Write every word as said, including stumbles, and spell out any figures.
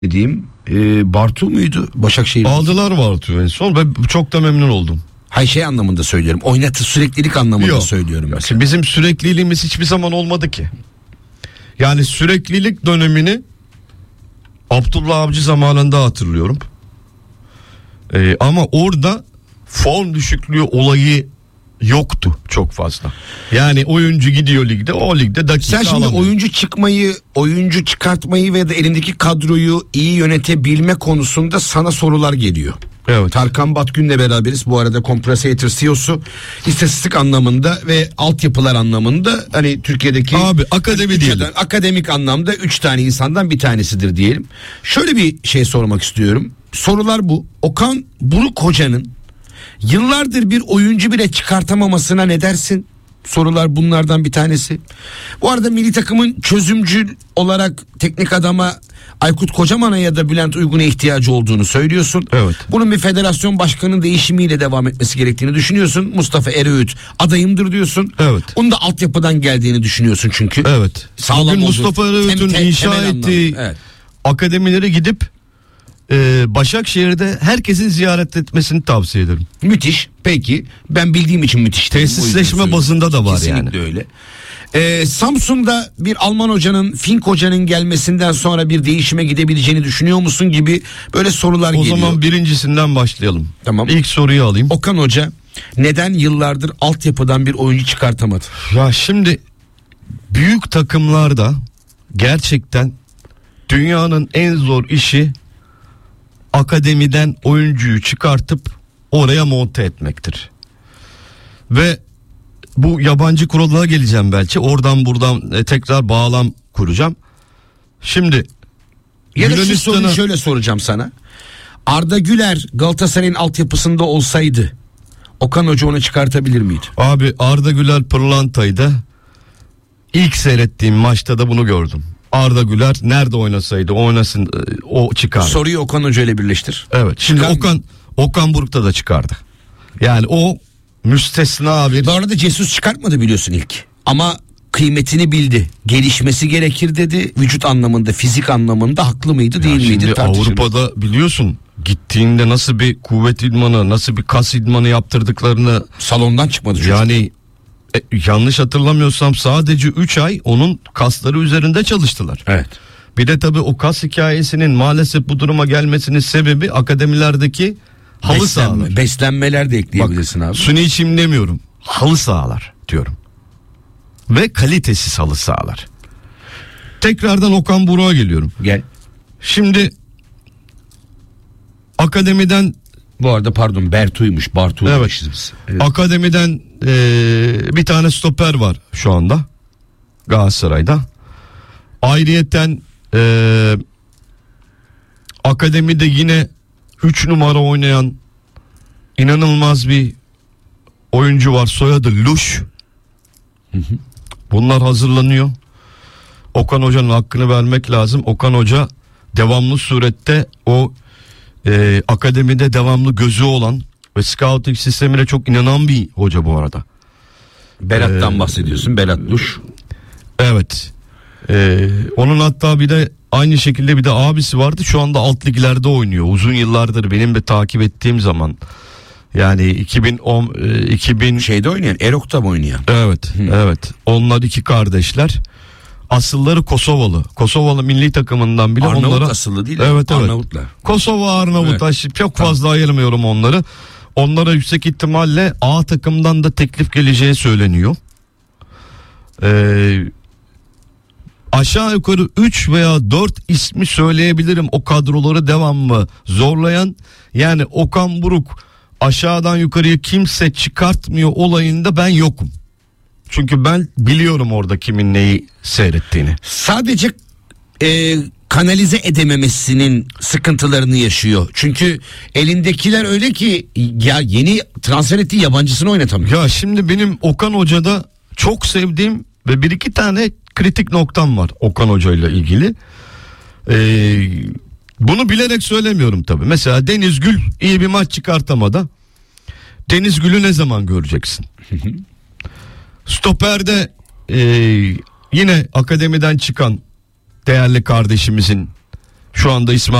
dediğim e, Bartu muydu? Başakşehir. Aldılar Bartu en son ve çok da memnun oldum. Hayır, şey anlamında söylüyorum. Oynatı süreklilik anlamında Yok. söylüyorum. Yok. Mesela. Bizim sürekliliğimiz hiçbir zaman olmadı ki. Yani süreklilik dönemini Abdullah Avcı zamanında hatırlıyorum. Ee, ama orada form düşüklüğü olayı yoktu çok fazla. Yani oyuncu gidiyor ligde, o ligde dakika Sen şimdi alamıyor. oyuncu çıkmayı, oyuncu çıkartmayı ve de elindeki kadroyu iyi yönetebilme konusunda sana sorular geliyor. Evet. Tarkan Batgün'le beraberiz. Bu arada Compresator C E O'su. İstatistik anlamında ve altyapılar anlamında hani Türkiye'deki abi akademi hani diyelim. Akademik anlamda üç tane insandan bir tanesidir diyelim. Şöyle bir şey sormak istiyorum. Sorular bu. Okan Buruk Hoca'nın yıllardır bir oyuncu bile çıkartamamasına ne dersin? Sorular bunlardan bir tanesi. Bu arada milli takımın çözümcül olarak teknik adama Aykut Kocaman'a ya da Bülent Uygun'a ihtiyacı olduğunu söylüyorsun. Evet. Bunun bir federasyon başkanının değişimiyle devam etmesi gerektiğini düşünüyorsun. Mustafa Ereğüt adayımdır diyorsun. Evet. Onun da altyapıdan geldiğini düşünüyorsun çünkü. Evet. Sağlam Bugün olduğu, Mustafa Ereğüt'ün tem- tem- inşa ettiği evet. akademilere gidip e, Başakşehir'de herkesin ziyaret etmesini tavsiye ederim. Müthiş. Peki. Ben bildiğim için müthiş. Tesisleşme bazında da var. Kesinlikle yani. Kesinlikle öyle. Ee, Samsun'da bir Alman hocanın, Fink hocanın gelmesinden sonra bir değişime gidebileceğini düşünüyor musun gibi böyle sorular o geliyor. O zaman birincisinden başlayalım. Tamam. İlk soruyu alayım. Okan Hoca neden yıllardır altyapıdan bir oyuncu çıkartamadı? Ya şimdi büyük takımlarda gerçekten dünyanın en zor işi akademiden oyuncuyu çıkartıp oraya monte etmektir. Ve bu yabancı kurallara geleceğim belki. Oradan buradan e, tekrar bağlam kuracağım. Şimdi ya da şu soruyu şöyle soracağım sana. Arda Güler Galatasaray'ın altyapısında olsaydı Okan Hoca onu çıkartabilir miydi? Abi Arda Güler pırlantaydı. İlk seyrettiğim maçta da bunu gördüm. Arda Güler nerede oynasaydı oynasın o çıkardı. Soruyu Okan Hoca ile birleştir. Evet. Şimdi Çıkar Okan mı? Okan Buruk'ta da çıkardı. Yani o müstesna bir. Bu arada Jesus çıkartmadı biliyorsun ilk. Ama kıymetini bildi. Gelişmesi gerekir dedi. Vücut anlamında, fizik anlamında haklı mıydı, ya değil miydi tartışılır. Avrupa'da biliyorsun gittiğinde nasıl bir kuvvet idmanı, nasıl bir kas idmanı yaptırdıklarını. Salondan çıkmadı çocuk. Yani e, yanlış hatırlamıyorsam sadece üç ay onun kasları üzerinde çalıştılar. Evet. Bir de tabii o kas hikayesinin maalesef bu duruma gelmesinin sebebi akademilerdeki halı Beslenme, sahalar. Beslenmeler de ekleyebilirsin. Bak, abi. Suni çim demiyorum. Halı sahalar diyorum. Ve kalitesiz halı sahalar. Tekrardan Okan Buruk'a geliyorum. Gel. Şimdi akademiden, bu arada pardon Bertu'ymuş. Bartu evet, biz. Evet. Akademiden ee, bir tane stoper var şu anda Galatasaray'da. Ayrıyeten ee, akademide yine üç numara oynayan inanılmaz bir oyuncu var. Soyadı Luş. Hı hı. Bunlar hazırlanıyor. Okan Hoca'nın hakkını vermek lazım. Okan Hoca devamlı surette o e, akademide devamlı gözü olan ve scouting sistemine çok inanan bir hoca bu arada. Berat'tan ee, bahsediyorsun. Berat Luş. Evet. Ee, onun hatta bir de aynı şekilde bir de abisi vardı. Şu anda alt liglerde oynuyor. Uzun yıllardır benim de takip ettiğim zaman. Yani iki bin on iki bin şeyde oynayan, Erok'ta mı oynayan? Evet, Hı. evet. Onlar iki kardeşler. Asılları Kosovalı. Kosovalı milli takımından bile Arnavut onlara. asıllı değil mi? Evet, evet. Arnavutlar. Kosova, Arnavut. Evet. Çok tamam. fazla ayırmıyorum onları. Onlara yüksek ihtimalle A takımdan da teklif geleceği söyleniyor. Ee, aşağı yukarı üç veya dört ismi söyleyebilirim o kadroları devamlı zorlayan. Yani Okan Buruk aşağıdan yukarıya kimse çıkartmıyor olayında ben yokum. Çünkü ben biliyorum orada kimin neyi seyrettiğini. Sadece e, kanalize edememesinin sıkıntılarını yaşıyor. Çünkü elindekiler öyle ki ya yeni transfer ettiği yabancısını oynatamıyor. Ya şimdi benim Okan Hoca'da çok sevdiğim ve bir iki tane kritik noktam var Okan Hoca ile ilgili. Ee, bunu bilerek söylemiyorum tabii. Mesela Deniz Gül iyi bir maç çıkartamadı. Deniz Gül'ü ne zaman göreceksin? Stoper'de e, yine akademiden çıkan değerli kardeşimizin Şu anda ismi